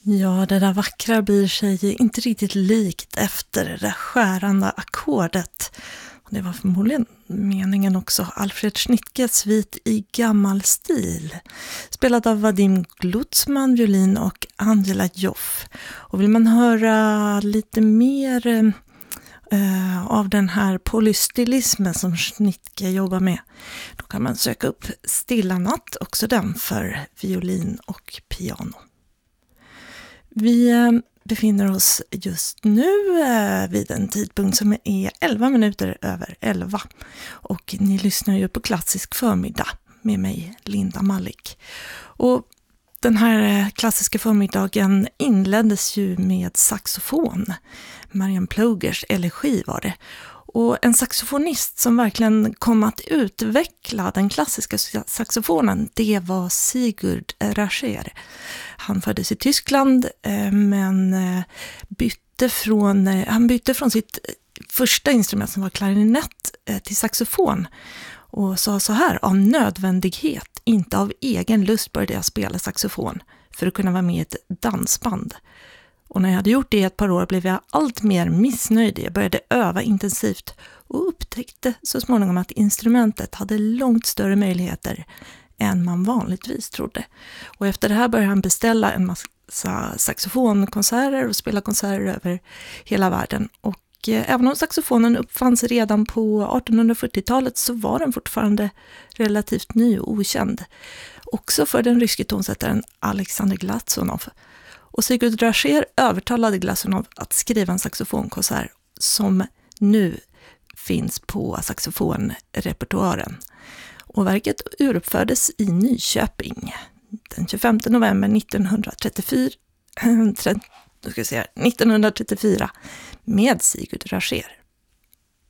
Ja, det där vackra blir sig inte riktigt likt efter det där skärande ackordet. Och det var förmodligen meningen också. Alfred Schnittke svit i gammal stil. Spelad av Vadim Glucksman, violin och Angela Joff. Och vill man höra lite mer av den här polystylismen som Schnittke jobbar med, då kan man söka upp Stilla natt, också den för violin och piano. Vi befinner oss just nu vid en tidpunkt som är 11 minuter över 11. Och ni lyssnar ju på Klassisk förmiddag med mig, Linda Mallik. Och den här klassiska förmiddagen inleddes ju med saxofon. Marian Plogers elegi var det. Och en saxofonist som verkligen kom att utveckla den klassiska saxofonen, det var Sigurd Rascher. Han föddes i Tyskland men bytte från sitt första instrument som var klarinett till saxofon. Och sa så här: av nödvändighet, inte av egen lust, började jag spela saxofon för att kunna vara med i ett dansband. Och när jag hade gjort det i ett par år blev jag allt mer missnöjd. Jag började öva intensivt och upptäckte så småningom att instrumentet hade långt större möjligheter än man vanligtvis trodde. Och efter det här började han beställa en massa saxofonkonserter och spela konserter över hela världen. Och även om saxofonen uppfanns redan på 1840-talet så var den fortfarande relativt ny och okänd. Också för den ryske tonsättaren Alexander Glazunov. Och Sigurd Rascher övertalade Glazunov att skriva en saxofonkonsert som nu finns på saxofonrepertoaren. Och verket uruppfördes i Nyköping den 25 november 1934 med Sigurd Rascher.